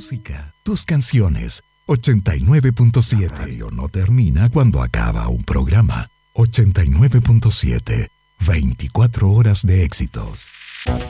música, tus canciones. 89.7. La radio no termina cuando acaba un programa. 89.7. 24 horas de éxitos.